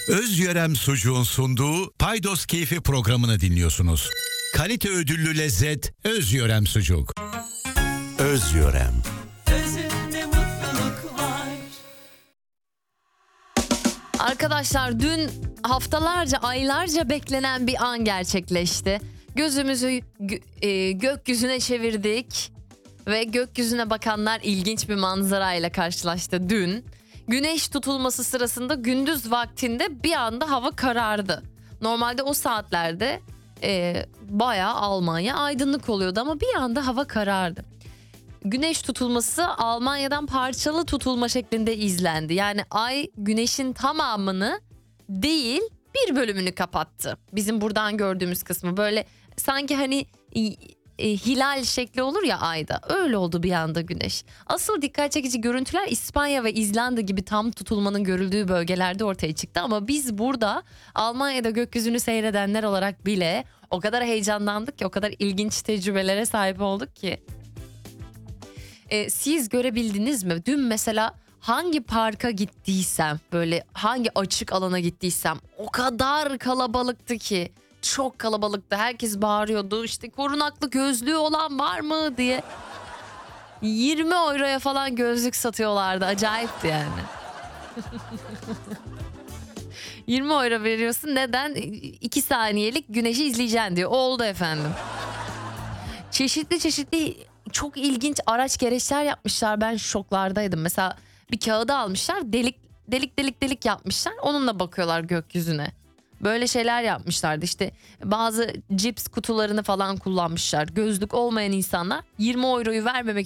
Özyörem Sucuğun sunduğu Paydos Keyfi programını dinliyorsunuz. Kalite ödüllü lezzet Özyörem Sucuk. Özyörem. Özünde mutluluk var. Arkadaşlar dün haftalarca, aylarca beklenen bir an gerçekleşti. Gözümüzü gökyüzüne çevirdik ve gökyüzüne bakanlar ilginç bir manzarayla karşılaştı dün. Güneş tutulması sırasında gündüz vaktinde bir anda hava karardı. Normalde o saatlerde bayağı Almanya aydınlık oluyordu ama bir anda hava karardı. Güneş tutulması Almanya'dan parçalı tutulma şeklinde izlendi. Yani ay güneşin tamamını değil bir bölümünü kapattı. Bizim buradan gördüğümüz kısmı böyle sanki hani hilal şekli olur ya ayda. Öyle oldu bir anda güneş. Asıl dikkat çekici görüntüler İspanya ve İzlanda gibi tam tutulmanın görüldüğü bölgelerde ortaya çıktı. Ama biz burada Almanya'da gökyüzünü seyredenler olarak bile o kadar heyecanlandık ki, o kadar ilginç tecrübelere sahip olduk ki. Siz görebildiniz mi? Dün mesela hangi parka gittiysem, böyle hangi açık alana gittiysem o kadar kalabalıktı ki. Çok kalabalıktı. Herkes bağırıyordu. İşte korunaklı gözlüğü olan var mı diye. 20 euroya falan gözlük satıyorlardı. Acayipti yani. 20 euro veriyorsun. Neden? 2 saniyelik güneşi izleyeceksin diyor. Oldu efendim. Çeşitli çok ilginç araç gereçler yapmışlar. Ben şoklardaydım. Mesela bir kağıdı almışlar. Delik yapmışlar. Onunla bakıyorlar gökyüzüne. Böyle şeyler yapmışlardı. İşte bazı cips kutularını falan kullanmışlar. Gözlük olmayan insanlar 20 euroyu vermemek